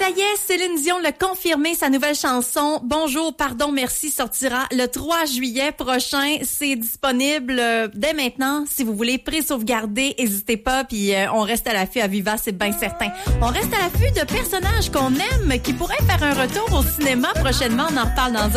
y est, Céline Dion l'a confirmé, sa nouvelle chanson Bonjour, pardon, merci sortira le 3 juillet prochain. C'est disponible dès maintenant. Si vous voulez pré-sauvegarder, n'hésitez pas. Puis on reste à l'affût à Viva, c'est bien certain. On reste à l'affût de personnages qu'on aime qui pourraient faire un retour au cinéma prochainement. On en reparle dans un